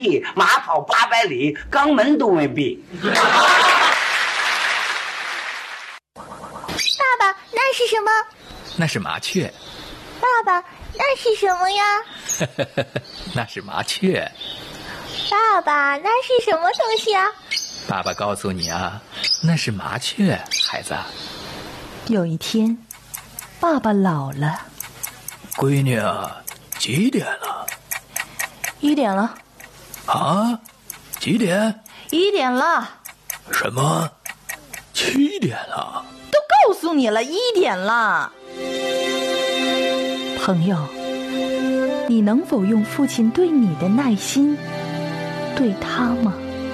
马跑800里，肛门都没闭。 爸爸，那是什么？ 那是麻雀。 爸爸，那是什么呀？ 那是麻雀。 爸爸，那是什么东西啊？ 爸爸告诉你啊，那是麻雀，孩子。 有一天，爸爸老了。 闺女啊，几点了 ？1点了。 啊？几点 ？1点了。 什么？7点了？ 都告诉你了，1点了。朋友，你能否用父亲对你的耐心对他吗？